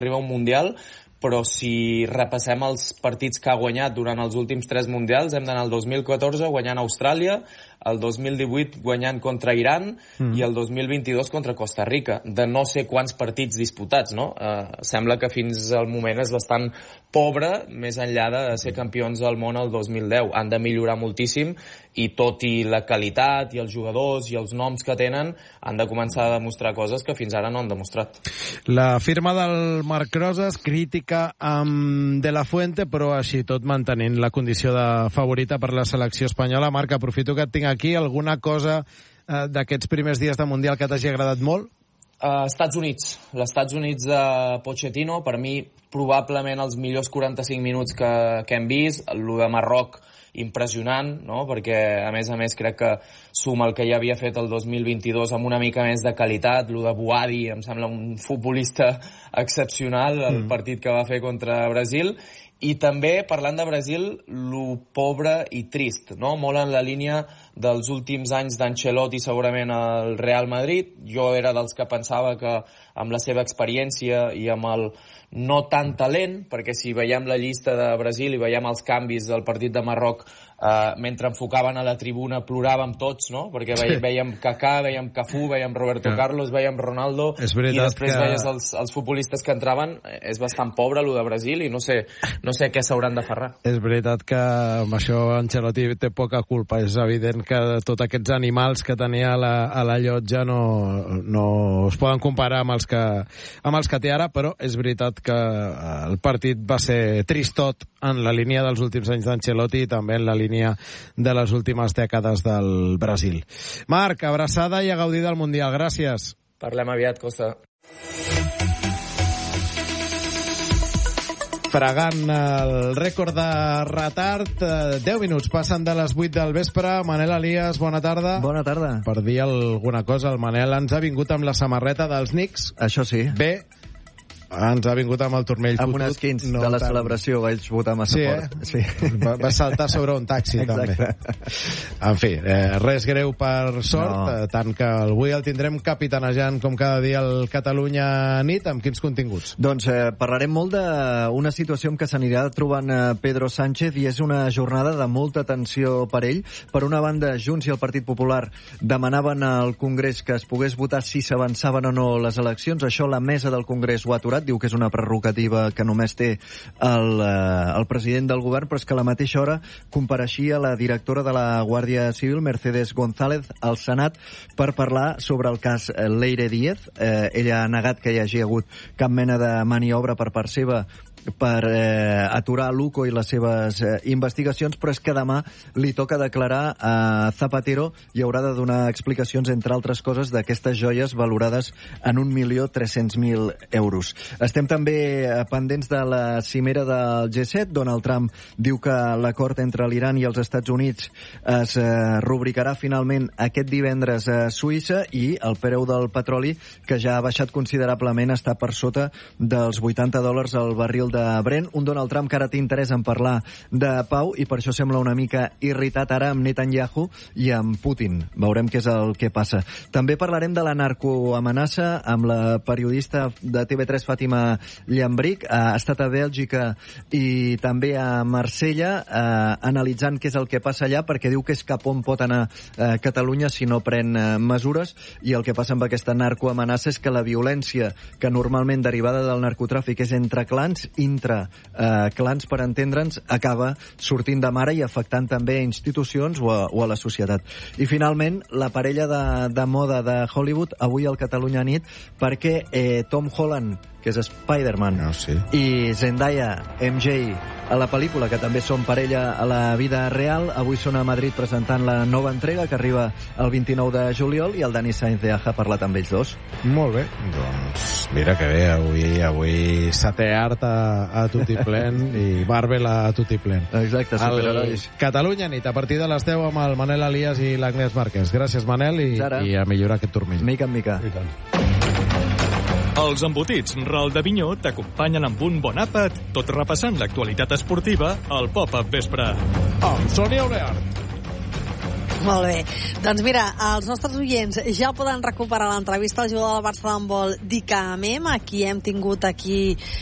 arriba a un Mundial, però si repassem els partits que ha guanyat durant els últims 3 Mundials, hem d'anar al 2014 guanyant Austràlia, el 2018 guanyant contra Iran i el 2022 contra Costa Rica. De no sé quants partits disputats, no? Sembla que fins al moment és bastant pobre, més enllà de ser campions del món el 2010. Han de millorar moltíssim i tot i la qualitat i els jugadors i els noms que tenen, han de començar a demostrar coses que fins ara no han demostrat. La firma del Marc Rosas, crítica amb De La Fuente, però així tot mantenint la condició de favorita per la selecció espanyola. Marc, aprofito que et tinc aquí. Alguna cosa d'aquests primers dies de Mundial que t'hagi agradat molt? Estats Units. L'Estats Units de Pochettino, per mi, probablement els millors 45 minuts que hem vist. El de Marroc, impressionant, no? Perquè, a més, crec que suma el que ja havia fet el 2022 amb una mica més de qualitat. El de Boadi, em sembla un futbolista excepcional, el partit que va fer contra Brasil. I també, parlant de Brasil, lo pobre i trist, no? Molt en la línia dels últims anys d'Ancelotti, segurament al Real Madrid. Jo era dels que pensava que amb la seva experiència i amb el no tan talent, perquè si veiem la llista de Brasil i veiem els canvis del partit de Marroc, mentre enfocaven a la tribuna ploràvem tots, no? Perquè veiem Kaká, veiem Cafú, veiem Roberto Carlos, veiem Ronaldo, i després veies els futbolistes que entraven. És bastant pobre, allò de Brasil, i no sé què s'hauran de ferrar. És veritat que amb això Ancelotti té poca culpa. És evident que tots aquests animals que tenia a la llotja no es poden comparar amb els que té ara, però és veritat que el partit va ser tristot en la línia dels últims anys d'Ancelotti i també en la línia de les últimes dècades del Brasil. Marc, abraçada i a gaudir del Mundial. Gràcies. Parlem aviat, Costa. Fregant el rècord de retard, 10 minuts passen de les 8 del vespre. Manel Elias, bona tarda. Bona tarda. Per dir alguna cosa, el Manel ens ha vingut amb la samarreta dels Knicks. Això sí. Bé, ens ha vingut amb el turmell fotut. Amb un skins de la celebració vaig votar massa fort. Sí. Va saltar sobre un taxi, també. En fi, res greu per sort, tant que avui el tindrem capitanejant com cada dia el Catalunya nit. Amb quins continguts? Doncs parlarem molt d'una situació en què s'anirà trobant Pedro Sánchez, i és una jornada de molta tensió per ell. Per una banda, Junts i el Partit Popular demanaven al Congrés que es pogués votar si s'avançaven o no les eleccions. Això la mesa del Congrés ho ha aturat, diu que és una prerrogativa que només té el president del govern, però és que a la mateixa hora compareixia la directora de la Guàrdia Civil, Mercedes González, al Senat per parlar sobre el cas Leire Díez. Ella ha negat que hi hagi hagut cap mena de maniobra per part seva per aturar l'UCO i les seves investigacions, però és que demà li toca declarar a Zapatero i haurà de donar explicacions, entre altres coses, d'aquestes joies valorades en 1.300.000 euros. Estem també pendents de la cimera del G7. Donald Trump diu que l'acord entre l'Iran i els Estats Units es rubricarà finalment aquest divendres a Suïssa, i el preu del petroli, que ja ha baixat considerablement, està per sota dels $80 al barril de Brent. Un Donald Trump que ara té interès en parlar de pau i per això sembla una mica irritat ara amb Netanyahu i amb Putin. Veurem què és el que passa. També parlarem de la narcoamenaça amb la periodista de TV3 Fàtima Llambric. Ha estat a Bèlgica i també a Marsella analitzant què és el que passa allà, perquè diu que és cap on pot anar Catalunya si no pren mesures, i el que passa amb aquesta narcoamenaça és que la violència que normalment derivada del narcotràfic és entre clans, clans, per entendre'ns, acaba sortint de mare i afectant també a institucions o a la societat. I finalment, la parella de moda de Hollywood, avui al Catalunya nit, perquè Tom Holland, que és Spider-Man, i Zendaya, MJ, a la pel·lícula, que també són parella a la vida real, avui són a Madrid presentant la nova entrega, que arriba el 29 de juliol, i el Dani Sainz de Aja ha parlat amb ells dos. Molt bé, doncs mira que bé, avui setè art a Tutiplen i Marvel a Tutiplen. Exacte, superherois. Catalunya nit, a partir de les 10 amb el Manel Elias i l'Agnès Márquez. Gràcies, Manel, i a millorar aquest turmell. Mica en mica. I tant. Els embotits Ral de Vinyó t'acompanyen amb un bon àpat, tot repassant l'actualitat esportiva al Pop-Up Vespre. Amb Sonia Oleart. Molt bé. Doncs mira, els nostres oients ja poden recuperar l'entrevista al jugador del Barça d'handbol, Dika Amem, a qui hem tingut aquí